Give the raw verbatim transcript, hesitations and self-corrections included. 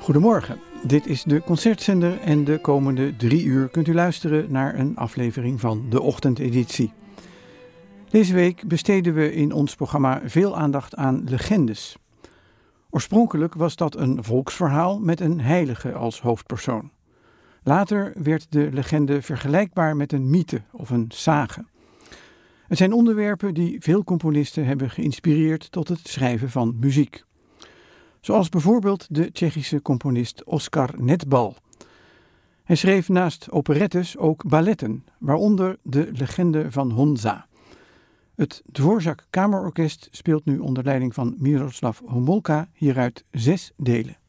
Goedemorgen, dit is de Concertzender en de komende drie uur kunt u luisteren naar een aflevering van de ochtendeditie. Deze week besteden we in ons programma veel aandacht aan legendes. Oorspronkelijk was dat een volksverhaal met een heilige als hoofdpersoon. Later werd de legende vergelijkbaar met een mythe of een sage. Het zijn onderwerpen die veel componisten hebben geïnspireerd tot het schrijven van muziek. Zoals bijvoorbeeld de Tsjechische componist Oskar Netbal. Hij schreef naast operettes ook balletten, waaronder de legende van Honza. Het Dvorak Kamerorkest speelt nu onder leiding van Miroslav Homolka hieruit zes delen.